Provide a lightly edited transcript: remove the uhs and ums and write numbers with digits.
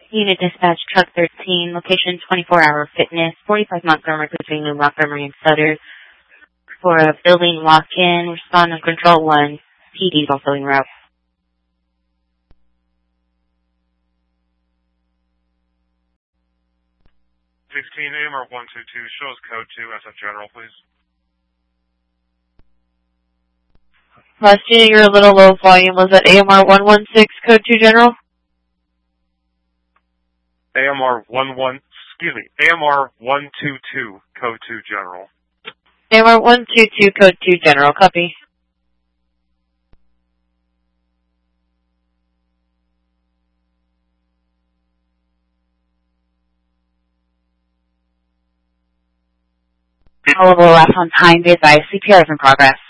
Unit Dispatch Truck 13, location 24-Hour Fitness, 45 Montgomery between New Montgomery and Sutter. For a building walk-in, respond on Control 1. PD is also en route. 16 AMR 122, shows code 2, SF General, please. Last unit, you're a little low volume. Was that AMR 116, code 2 General? AMR 122, code 2 General. AMR 122, code 2 General, copy. All will last on time. Be advised, CPR is in progress.